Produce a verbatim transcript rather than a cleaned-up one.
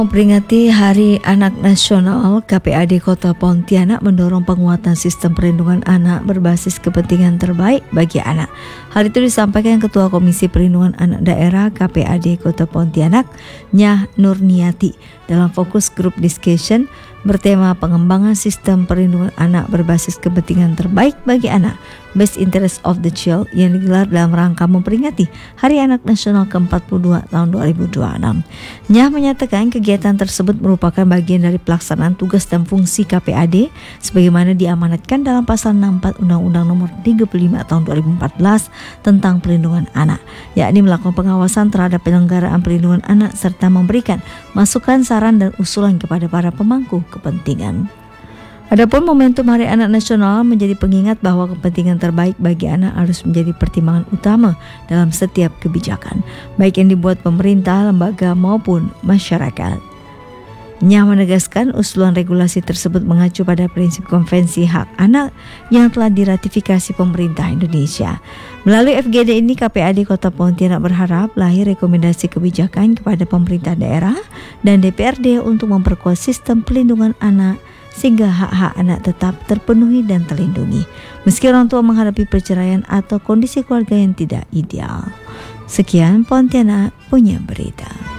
Memperingati Hari Anak Nasional, K P A D Kota Pontianak mendorong penguatan sistem perlindungan anak berbasis kepentingan terbaik bagi anak. Hal itu disampaikan Ketua Komisi Perlindungan Anak Daerah K P A D Kota Pontianak, Nyah Nurniati, dalam fokus group discussion bertema pengembangan sistem perlindungan anak berbasis kepentingan terbaik bagi anak, Best Interest of the Child, yang digelar dalam rangka memperingati Hari Anak Nasional ke empat puluh dua tahun dua ribu dua puluh enam. Nyah menyatakan kegiatan tersebut merupakan bagian dari pelaksanaan tugas dan fungsi K P A D sebagaimana diamanatkan dalam pasal enam puluh empat Undang-Undang Nomor tiga puluh lima tahun dua ribu empat belas tentang perlindungan anak, yakni melakukan pengawasan terhadap penyelenggaraan perlindungan anak serta memberikan masukan, saran dan usulan kepada para pemangku kepentingan. Adapun momentum Hari Anak Nasional menjadi pengingat bahwa kepentingan terbaik bagi anak harus menjadi pertimbangan utama dalam setiap kebijakan, baik yang dibuat pemerintah, lembaga maupun masyarakat. Nyah menegaskan usulan regulasi tersebut mengacu pada prinsip Konvensi Hak Anak yang telah diratifikasi pemerintah Indonesia. Melalui F G D ini, K P A D Kota Pontianak berharap lahir rekomendasi kebijakan kepada pemerintah daerah dan D P R D untuk memperkuat sistem perlindungan anak sehingga hak-hak anak tetap terpenuhi dan terlindungi, meski orang tua menghadapi perceraian atau kondisi keluarga yang tidak ideal. Sekian Pontianak punya berita.